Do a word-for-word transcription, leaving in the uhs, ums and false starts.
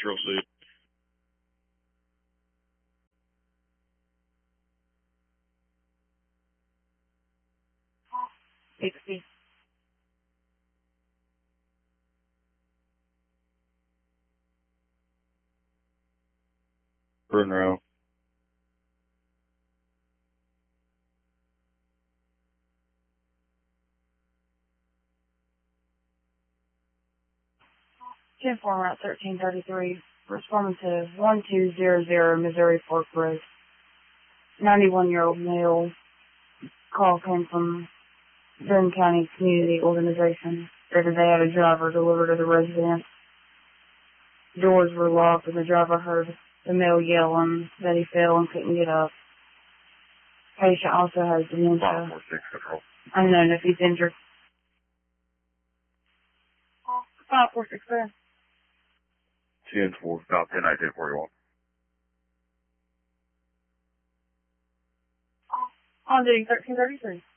Control C. sixty. Burn row. ten four Route thirteen thirty-three. Responding to one two zero zero Missouri Fork Road. ninety-one-year-old male. Call came from Boone County Community Organization. Stated they had a driver delivered to the residence. Doors were locked and the driver heard the male yelling that he fell and couldn't get up. Patient also has dementia. five four six Control. Unknown if he's injured. five four six there. ten four, stop ten nineteen forty-one. On duty thirteen thirty-three.